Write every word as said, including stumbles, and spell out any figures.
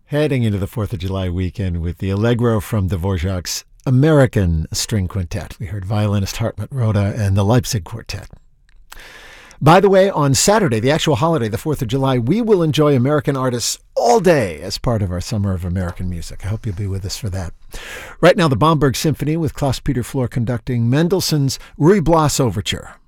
Heading into the fourth of July weekend with the Allegro from Dvorak's American String Quintet. We heard violinist Hartmut Roda and the Leipzig Quartet. By the way, on Saturday, the actual holiday, the fourth of July, we will enjoy American artists all day as part of our Summer of American Music. I hope you'll be with us for that. Right now, the Bamberg Symphony with Klaus-Peter Flor conducting Mendelssohn's Ruy Blas Overture.